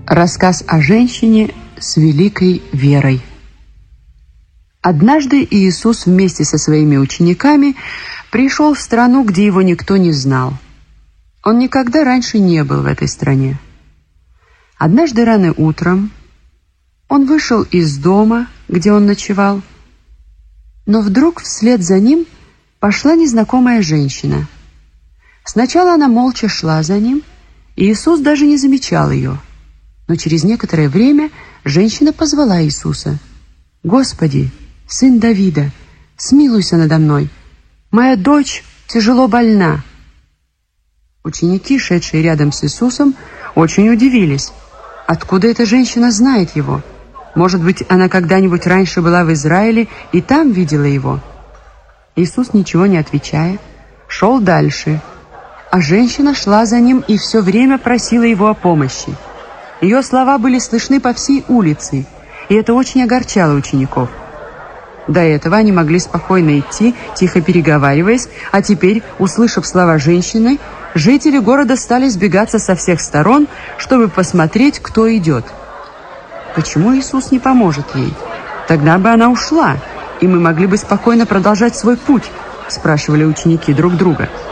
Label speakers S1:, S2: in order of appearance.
S1: Рассказ о женщине с великой верой. Однажды Иисус вместе со своими учениками пришел в страну, где его никто не знал. Он никогда раньше не был в этой стране. Однажды рано утром он вышел из дома, где он ночевал, но вдруг вслед за ним пошла незнакомая женщина. Сначала она молча шла за ним, и Иисус даже не замечал ее. Но через некоторое время женщина позвала Иисуса: «Господи, сын Давида, смилуйся надо мной, моя дочь тяжело больна». Ученики, шедшие рядом с Иисусом, очень удивились. Откуда эта женщина знает его? Может быть, она когда-нибудь раньше была в Израиле и там видела его? Иисус, ничего не отвечая, шел дальше, а женщина шла за ним и все время просила его о помощи. Ее слова были слышны по всей улице, и это очень огорчало учеников. До этого они могли спокойно идти, тихо переговариваясь, а теперь, услышав слова женщины, жители города стали сбегаться со всех сторон, чтобы посмотреть, кто идет. Почему Иисус не поможет ей? Тогда бы она ушла, и мы могли бы спокойно продолжать свой путь, спрашивали ученики друг друга.